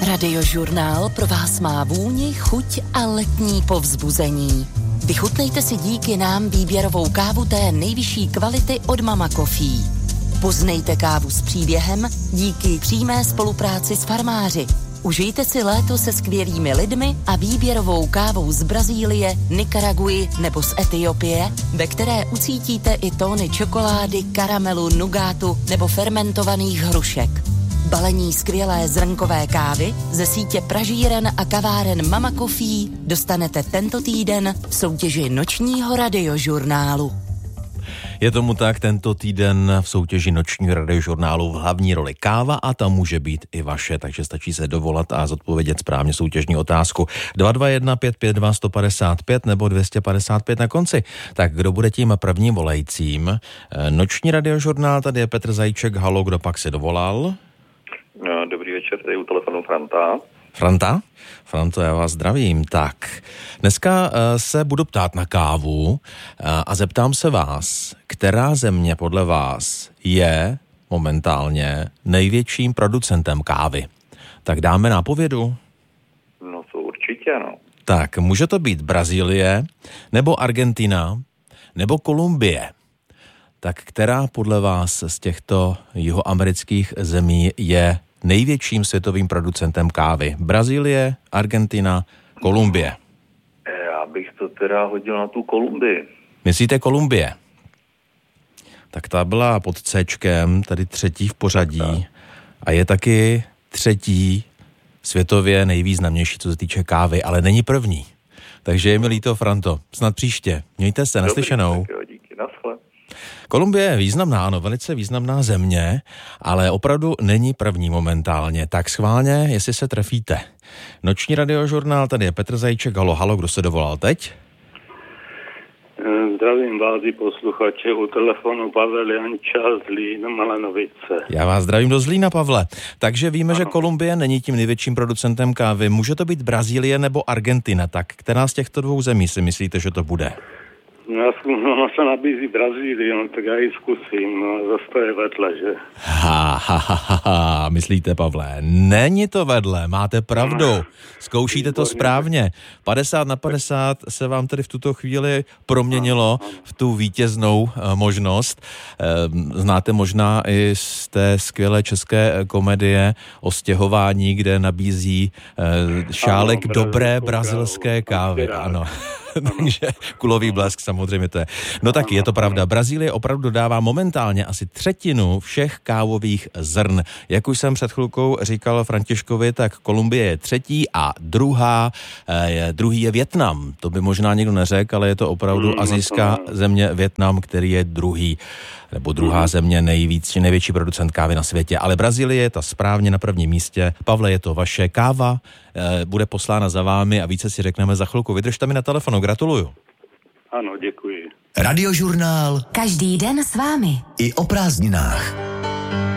Radiožurnál pro vás má vůni, chuť a letní povzbuzení. Vychutnejte si díky nám výběrovou kávu té nejvyšší kvality od Mama Coffee. Poznejte kávu s příběhem díky přímé spolupráci s farmáři. Užijte si léto se skvělými lidmi a výběrovou kávou z Brazílie, Nikaraguji nebo z Etiopie, ve které ucítíte i tóny čokolády, karamelu, nugátu nebo fermentovaných hrušek. Balení skvělé zrnkové kávy ze sítě pražíren a kaváren Mama Coffee dostanete tento týden v soutěži nočního radiožurnálu. Je tomu tak, tento týden v soutěži nočního radiožurnálu v hlavní roli káva a ta může být i vaše, takže stačí se dovolat a zodpovědět správně soutěžní otázku 221 552 155 nebo 255 na konci. Tak kdo bude tím prvním volajícím? Noční radiožurnál, tady je Petr Zajíček, halo, kdo pak se dovolal? Dobrý večer, tady u telefonu Franta. Franta? Franto, já vás zdravím. Tak, dneska se budu ptát na kávu a zeptám se vás, která země podle vás je momentálně největším producentem kávy? Tak dáme nápovědu? No to určitě, no. Tak, může to být Brazílie, nebo Argentina, nebo Kolumbie. Tak která podle vás z těchto jihoamerických zemí je největším světovým producentem kávy? Brazílie, Argentina, Kolumbie. Já bych to teda hodil na tu Kolumbii. Myslíte Kolumbie? Tak ta byla pod Cčkem, tady třetí v pořadí a je taky třetí světově nejvýznamnější, co se týče kávy, ale není první. Takže je mi líto, Franto, snad příště. Mějte se, naslyšenou. Díky, naschle. Kolumbie je významná, ano, velice významná země, ale opravdu není první momentálně. Tak schválně, jestli se trefíte. Noční radiožurnál, tady je Petr Zajíček, halo, kdo se dovolal teď? Zdravím vás i posluchače, u telefonu Pavel Janča z Zlína Malanovice. Já vás zdravím do Zlína, Pavle. Takže víme, že Kolumbie není tím největším producentem kávy. Může to být Brazílie nebo Argentina, tak která z těchto dvou zemí si myslíte, že to bude? No se nabízí Brazílie, no tak já ji zkusím, no zase to je vedle, že? Myslíte, Pavle, není to vedle, máte pravdu, zkoušíte to správně. 50/50 se vám tedy v tuto chvíli proměnilo v tu vítěznou možnost. Znáte možná i z té skvělé české komedie o stěhování, kde nabízí šálek dobré brazilské kávy, ano. Takže kulový blesk samozřejmě to je. No tak je to pravda. Brazílie opravdu dodává momentálně asi třetinu všech kávových zrn. Jak už jsem před chvilkou říkal Františkovi, tak Kolumbie je třetí a druhý je Vietnam. To by možná někdo neřekl, ale je to opravdu asijská země Vietnam, který je druhý nebo druhá země největší producent kávy na světě. Ale Brazílie je ta správně na prvním místě. Pavle, je to vaše káva, bude poslána za vámi a více si řekneme za chvilku. Vydržte mi na telefonu, gratuluju. Ano, děkuji. Radiožurnál. Každý den s vámi. I o prázdninách.